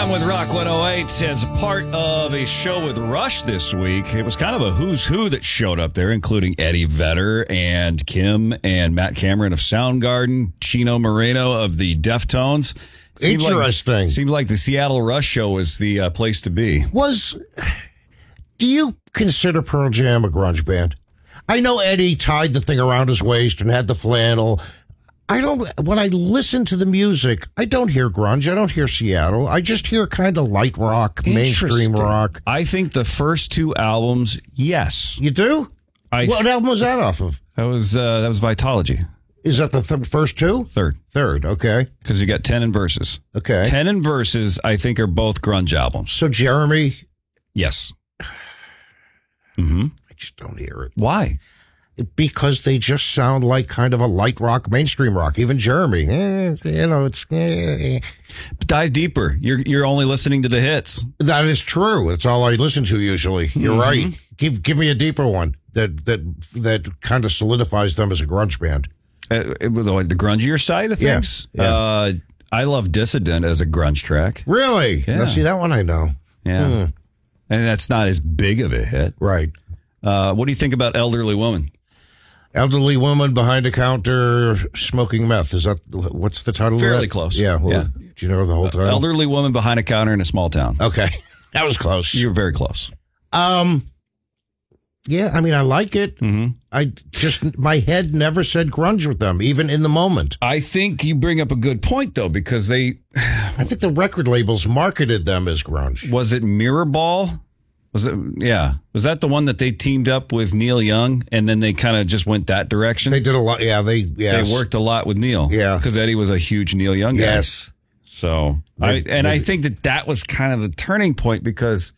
a.m. with Rock 108 as part of a show with Rush this week. It was kind of a who's who that showed up there, including Eddie Vedder and Kim and Matt Cameron of Soundgarden, Chino Moreno of the Deftones. Interesting. Seemed like the Seattle Rush show was the place to be. Do you consider Pearl Jam a grunge band? I know Eddie tied the thing around his waist and had the flannel. When I listen to the music, I don't hear grunge. I don't hear Seattle. I just hear kind of light rock, mainstream rock. I think the first two albums, yes. You do? What album was that off of? That was Vitology. Is that the first two? Third, okay. Because you got 10 and Versus. Okay. 10 and Versus, I think, are both grunge albums. So Jeremy? Yes. Mm-hmm. I just don't hear it. Why? Because they just sound like kind of a light rock, mainstream rock. Even Jeremy, it's. Dive deeper. You're only listening to the hits. That is true. It's all I listen to usually. You're right. Give me a deeper one that kind of solidifies them as a grunge band. The grungier side of things. Yeah. I love Dissident as a grunge track. Really? Yeah. Now, see, that one I know. Yeah, and that's not as big of a hit, right? What do you think about Elderly Woman? Elderly woman behind a counter smoking meth. Is that what's the title? Fairly of that? close. Yeah. Well, do you know the whole title? Elderly woman behind a counter in a small town. Okay, that was close. You were very close. Yeah, I mean, I like it. My head never said grunge with them, even in the moment. I think you bring up a good point, though, because I think the record labels marketed them as grunge. Was it Mirrorball? Was it? Yeah. Was that the one that they teamed up with Neil Young, and then they kind of just went that direction? They did a lot. Yeah, they worked a lot with Neil. Yeah, because Eddie was a huge Neil Young guy. Yes. So I think that was kind of the turning point because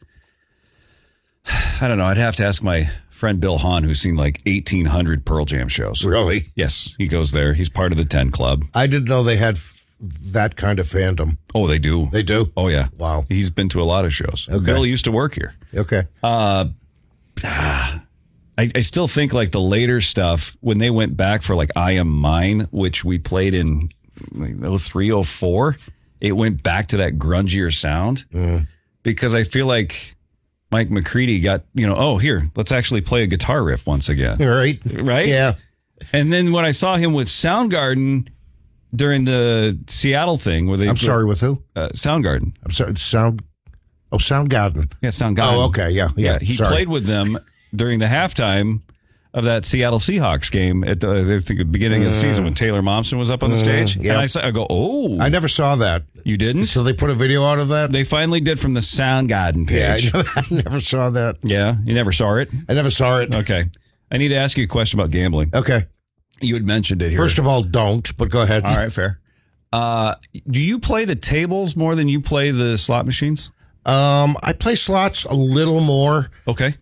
I don't know. I'd have to ask my friend Bill Hahn, who's seen like 1,800 Pearl Jam shows. Really? Yes, he goes there. He's part of the 10 Club. I didn't know they had that kind of fandom. Oh, they do. They do? Oh, yeah. Wow. He's been to a lot of shows. Okay. Bill used to work here. Okay. I still think like the later stuff, when they went back for like I Am Mine, which we played in like 03, 04, it went back to that grungier sound because I feel like Mike McCready got, here, let's actually play a guitar riff once again. Right? Yeah. And then when I saw him with Soundgarden during the Seattle thing where they... I'm sorry, with who? Soundgarden. I'm sorry, Soundgarden. Yeah, Soundgarden. Oh, okay, yeah. He played with them during the halftime of that Seattle Seahawks game at the beginning of the season when Taylor Momsen was up on the stage. Yep. And I go, oh. I never saw that. You didn't? So they put a video out of that? They finally did from the Soundgarden page. Yeah, I never saw that. Yeah, you never saw it? I never saw it. Okay. I need to ask you a question about gambling. Okay. You had mentioned it here. First of all, don't, but go ahead. All right, fair. Do you play the tables more than you play the slot machines? I play slots a little more. Okay.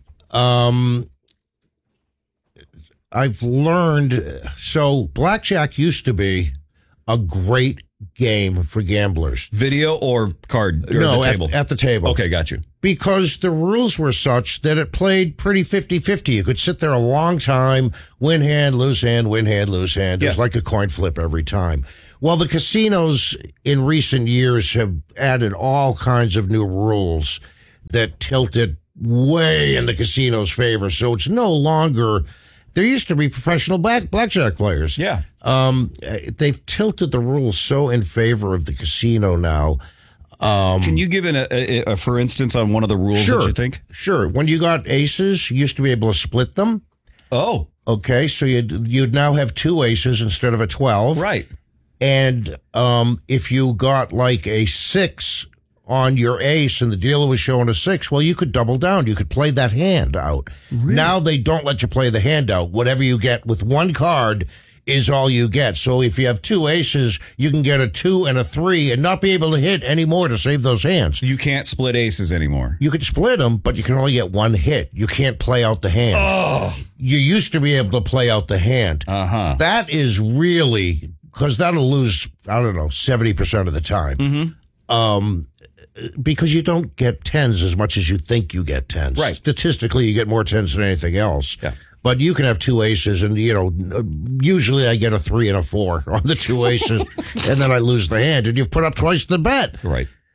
I've learned, so blackjack used to be a great game for gamblers. Video or card? Or no, the table? At the table. Okay, got you. Because the rules were such that it played pretty 50-50. You could sit there a long time, win hand, lose hand, win hand, lose hand. It was like a coin flip every time. Well, the casinos in recent years have added all kinds of new rules that tilt it way in the casino's favor. So it's no longer... There used to be professional blackjack players. Yeah. They've tilted the rules so in favor of the casino now. Can you give a for instance on one of the rules that you think? Sure. When you got aces, you used to be able to split them. Oh. Okay, so you'd now have 2 aces instead of a 12. Right. And if you got like a 6 on your ace and the dealer was showing a 6, well, you could double down. You could play that hand out. Really? Now they don't let you play the hand out. Whatever you get with one card is all you get. So if you have 2 aces, you can get a 2 and a 3 and not be able to hit any more to save those hands. You can't split aces anymore. You could split them, but you can only get 1 hit. You can't play out the hand. Oh. You used to be able to play out the hand. Uh-huh. That is really, because that'll lose, 70% of the time. Because you don't get 10s as much as you think you get 10s. Right. Statistically, you get more 10s than anything else. Yeah. But you can have 2 aces, and, usually I get a 3 and a 4 on the 2 aces, and then I lose the hand, and you've put up twice the bet. Right.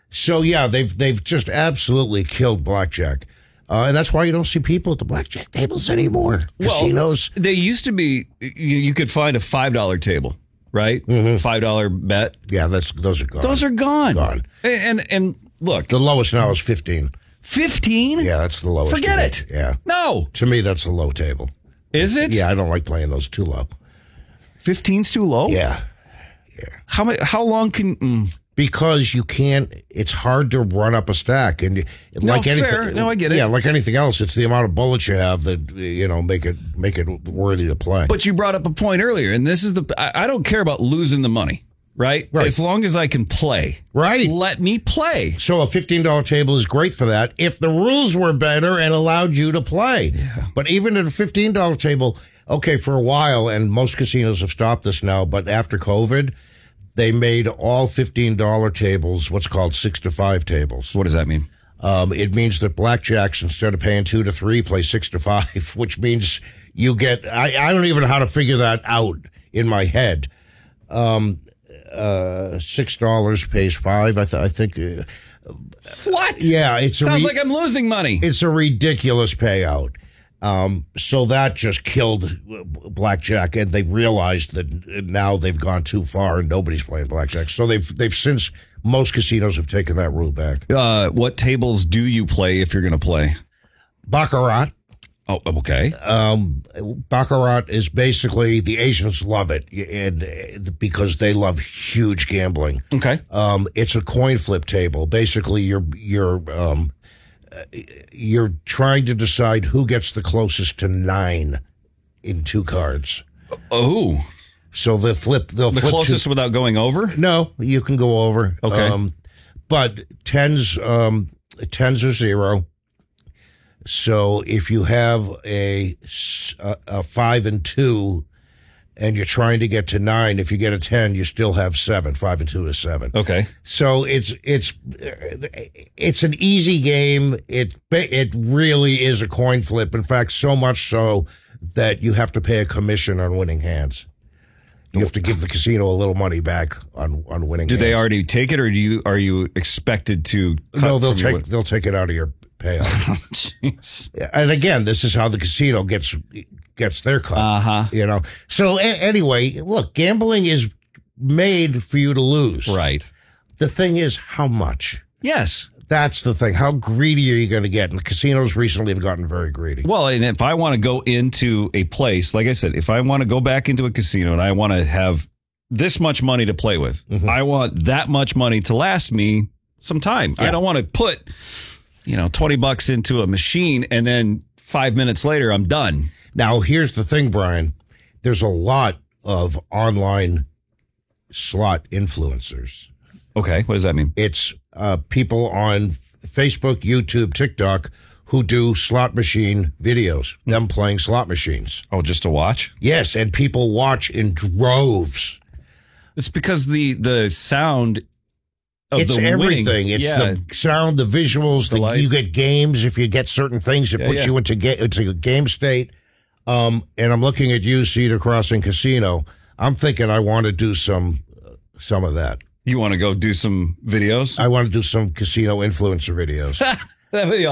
So yeah, they've just absolutely killed blackjack. And that's why you don't see people at the blackjack tables anymore. Casinos. They used to be, you could find a $5 table, right? $5 bet. Yeah, those are gone. Those are gone. Gone. And look. The lowest now is 15. 15? Yeah, that's the lowest. Forget it. Yeah. No. To me, that's a low table. Is it? Yeah, I don't like playing those too low. 15's too low? Yeah. How long can... Because you can't, it's hard to run up a stack. And like anything, No, I get it. Yeah, like anything else, it's the amount of bullets you have that, make it worthy to play. But you brought up a point earlier, and this is I don't care about losing the money, right? As long as I can play. Right. Let me play. So a $15 table is great for that if the rules were better and allowed you to play. Yeah. But even at a $15 table, okay, for a while, and most casinos have stopped this now, but after COVID, they made all $15 tables what's called 6 to 5 tables. What does that mean? It means that blackjacks, instead of paying 2 to 3, play 6 to 5, which means you get, I don't even know how to figure that out in my head. $6 pays 5, I think. What? Yeah. Sounds like I'm losing money. It's a ridiculous payout. So that just killed blackjack, and they realized that now they've gone too far and nobody's playing blackjack. So they've since, most casinos have taken that rule back. What tables do you play if you're going to play? Baccarat. Oh, okay. Baccarat is basically, the Asians love it, and because they love huge gambling. Okay. It's a coin flip table. Basically, you're trying to decide who gets the closest to 9 in 2 cards. Oh. So they'll flip the closest without going over? No, you can go over. Okay. But tens are 0. So if you have a 5 and 2 and you're trying to get to 9, if you get a 10, you still have 7. 5 and 2 is 7. Okay. So it's an easy game. It really is a coin flip. In fact, so much so that you have to pay a commission on winning hands. You have to give the casino a little money back on winning. Do hands. they already take it, or are you expected to? No, they'll take it out of your payout. And again, this is how the casino gets their cut. So anyway, look, gambling is made for you to lose. Right. The thing is, how much? Yes. That's the thing. How greedy are you going to get? And the casinos recently have gotten very greedy. Well, and if I want to go into a place, like I said, if I want to go back into a casino and I want to have this much money to play with, I want that much money to last me some time. Yeah. I don't want to put, $20 into a machine and then 5 minutes later I'm done. Now, here's the thing, Brian. There's a lot of online slot influencers. Okay. What does that mean? It's people on Facebook, YouTube, TikTok who do slot machine videos, them playing slot machines. Oh, just to watch? Yes, and people watch in droves. It's because the sound of it's the everything. Winning. It's the sound, the visuals. You get games. If you get certain things, it puts you into a game state. And I'm looking at you, Cedar Crossing Casino. I'm thinking I want to do some of that. You want to go do some videos? I want to do some casino influencer videos. That'd be